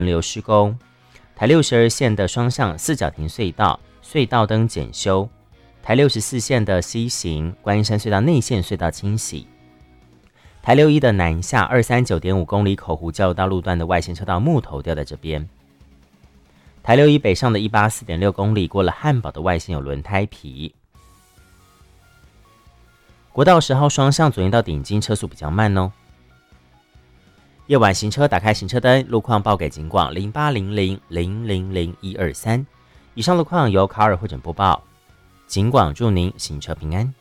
流施工。台62线的双向四角亭隧道隧道灯检修，台64线的 C 型观音山隧道内线隧道清洗，台61的南下 239.5 公里口湖交流道路段的外线车道木头掉在这边。台61北上的 184.6 公里过了汉堡的外线有轮胎皮。国道10号双向左营到顶金车速比较慢哦。夜晚行车打开行车灯，路况报给警广0800000123。以上路况由卡尔会诊播报，警广祝您行车平安。